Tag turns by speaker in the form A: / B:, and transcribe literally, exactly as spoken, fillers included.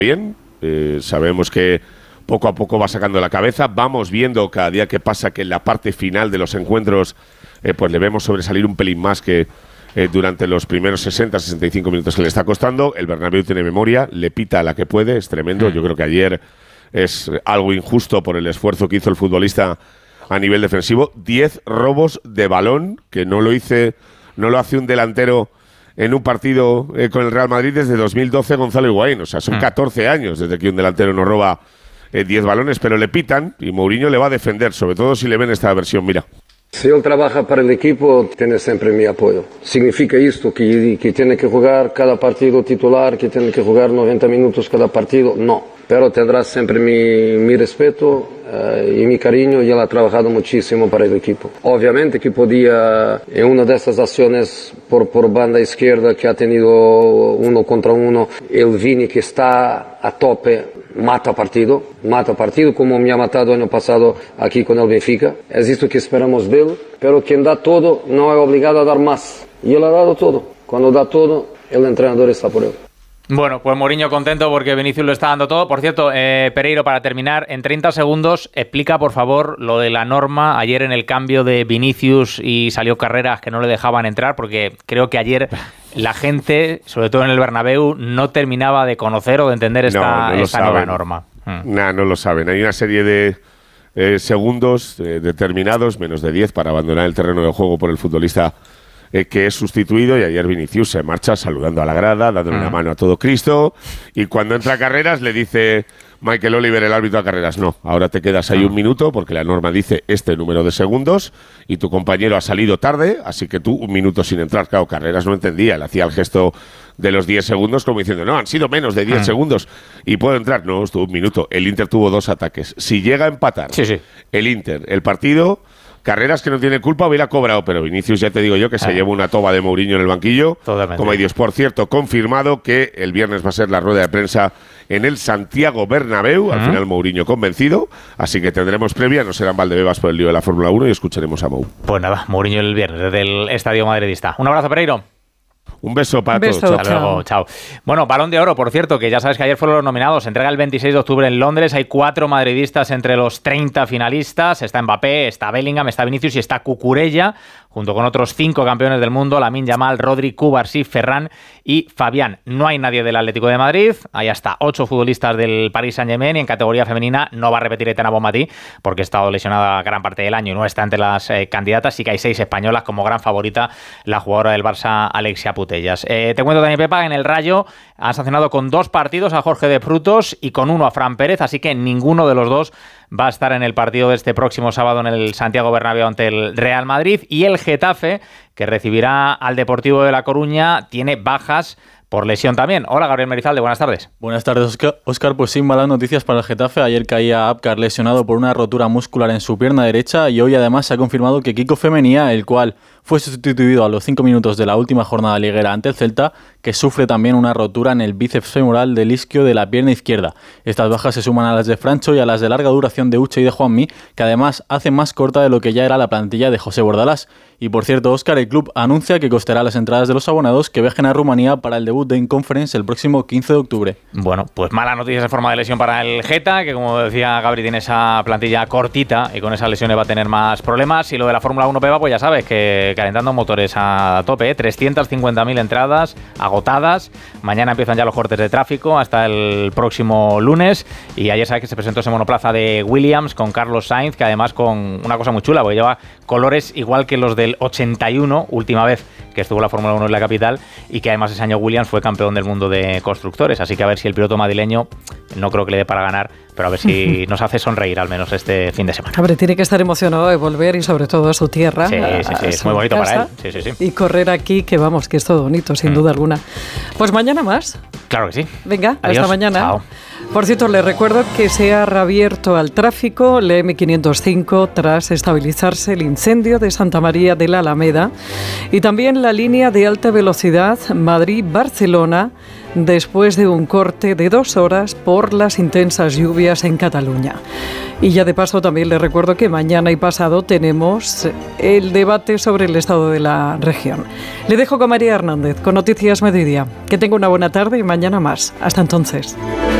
A: bien, eh, sabemos que poco a poco va sacando la cabeza, vamos viendo cada día que pasa que en la parte final de los encuentros eh, pues le vemos sobresalir un pelín más que eh, durante los primeros sesenta, sesenta y cinco minutos que le está costando. El Bernabéu tiene memoria, le pita a la que puede, es tremendo. Yo creo que ayer es algo injusto por el esfuerzo que hizo el futbolista a nivel defensivo. Diez robos de balón, que no lo hice, no lo hace un delantero en un partido eh, con el Real Madrid desde dos mil doce, Gonzalo Higuaín. O sea, son catorce años desde que un delantero no roba eh, diez balones, pero le pitan y Mourinho le va a defender, sobre todo si le ven esta versión. Mira.
B: Si él trabaja para el equipo, tiene siempre mi apoyo. ¿Significa esto que, que tiene que jugar cada partido titular, que tiene que jugar noventa minutos cada partido? No. Pero tendrá siempre mi, mi respeto uh, y mi cariño, y él ha trabajado muchísimo para el equipo. Obviamente que podía, en una de estas acciones por, por banda izquierda que ha tenido uno contra uno, el Vini, que está a tope, mata partido, mata partido como me ha matado el año pasado aquí con el Benfica. Es esto que esperamos de él, pero quien da todo no es obligado a dar más. Y él ha dado todo. Cuando da todo, el entrenador está por él.
C: Bueno, pues Mourinho contento porque Vinicius lo está dando todo. Por cierto, eh, Pereiro, para terminar, en treinta segundos, explica por favor lo de la norma ayer en el cambio de Vinicius y salió Carreras que no le dejaban entrar, porque creo que ayer la gente, sobre todo en el Bernabéu, no terminaba de conocer o de entender esta,
A: no, no
C: esta nueva norma.
A: Mm. Nah, no lo saben. Hay una serie de eh, segundos eh, determinados, menos de diez, para abandonar el terreno de juego por el futbolista Eh, que es sustituido, y ayer Vinicius se marcha saludando a la grada, dándole una mano a todo Cristo, y cuando entra a Carreras le dice Michael Oliver, el árbitro, a Carreras: no, ahora te quedas ahí un minuto porque la norma dice este número de segundos y tu compañero ha salido tarde, así que tú un minuto sin entrar. Claro, Carreras no entendía, le hacía el gesto de los diez segundos como diciendo: no, han sido menos de diez segundos y puedo entrar. No, estuvo un minuto. El Inter tuvo dos ataques. Si llega a empatar sí, sí. el Inter, el partido, Carreras, que no tiene culpa, hubiera cobrado, pero Vinicius, ya te digo yo, que se ah. lleva una toba de Mourinho en el banquillo. Totalmente. Como hay Dios. Por cierto, confirmado que el viernes va a ser la rueda de prensa en el Santiago Bernabéu. Uh-huh. Al final Mourinho convencido, así que tendremos previa, no serán Valdebebas por el lío de la Fórmula uno, y escucharemos a Mou.
C: Pues nada, Mourinho el viernes desde el Estadio Madridista. Un abrazo, Pereiro.
A: Un beso para
C: Un beso,
A: todos.
C: Hasta luego, chao. Bueno, Balón de Oro, por cierto, que ya sabes que ayer fueron los nominados. Se entrega el veintiséis de octubre en Londres. Hay cuatro madridistas entre los treinta finalistas. Está Mbappé, está Bellingham, está Vinicius y está Cucurella, junto con otros cinco campeones del mundo: Lamine Yamal, Rodri, Cubarsí, Ferran y Fabián. No hay nadie del Atlético de Madrid. Hay hasta ocho futbolistas del Paris Saint-Germain, y en categoría femenina no va a repetir Aitana Bonmatí porque ha estado lesionada gran parte del año y no está entre las eh, candidatas. Sí que hay seis españolas, como gran favorita la jugadora del Barça, Alexia Putellas. Eh, te cuento también, Pepa, en el Rayo han sancionado con dos partidos a Jorge de Frutos y con uno a Fran Pérez, así que ninguno de los dos va a estar en el partido de este próximo sábado en el Santiago Bernabéu ante el Real Madrid. Y el Getafe, que recibirá al Deportivo de La Coruña, tiene bajas por lesión también. Hola, Gabriel Merizalde, buenas tardes.
D: Buenas tardes, Óscar. Pues sin malas noticias para el Getafe. Ayer caía Abkar lesionado por una rotura muscular en su pierna derecha, y hoy además se ha confirmado que Kiko Femenía, el cual fue sustituido a los cinco minutos de la última jornada liguera ante el Celta, que sufre también una rotura en el bíceps femoral del isquio de la pierna izquierda. Estas bajas se suman a las de Francho y a las de larga duración de Uche y de Juanmi, que además hacen más corta de lo que ya era la plantilla de José Bordalás. Y por cierto, Óscar, el club anuncia que costará las entradas de los abonados que viajen a Rumanía para el debut de In Conference el próximo quince de octubre.
C: Bueno, pues malas noticias en forma de lesión para el Geta, que como decía Gabri, tiene esa plantilla cortita y con esas lesiones va a tener más problemas. Y lo de la Fórmula uno, Pepa, pues ya sabes que calentando motores a tope, ¿eh? trescientas cincuenta mil entradas agotadas. Mañana empiezan ya los cortes de tráfico hasta el próximo lunes. Y ayer sabes que se presentó ese monoplaza de Williams con Carlos Sainz, que además con una cosa muy chula, porque lleva colores igual que los del ochenta y uno, última vez que estuvo la Fórmula uno en la capital, y que además ese año Williams fue campeón del mundo de constructores. Así que a ver si el piloto madrileño, no creo que le dé para ganar, pero a ver si nos hace sonreír al menos este fin de semana.
E: Hombre, tiene que estar emocionado de volver, y sobre todo a su tierra.
C: Sí, sí, sí, es muy bonito para él. Sí, sí, sí.
E: Y correr aquí, que vamos, que es todo bonito, sin mm. duda alguna. Pues mañana más.
C: Claro que sí.
E: Venga,
C: adiós.
E: Hasta mañana.
C: Chao.
E: Por cierto, les recuerdo que se ha reabierto al tráfico el eme quinientos cinco tras estabilizarse el incendio de Santa María de la Alameda, y también la línea de alta velocidad Madrid-Barcelona después de un corte de dos horas por las intensas lluvias en Cataluña. Y ya de paso también les recuerdo que mañana y pasado tenemos el debate sobre el estado de la región. Le dejo con María Hernández con Noticias Mediodía. Que tenga una buena tarde y mañana más. Hasta entonces.